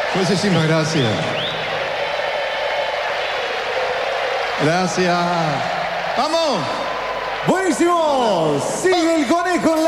Muchísimas gracias. Gracias. ¡Vamos! Buenísimo. Sigue el conejo en la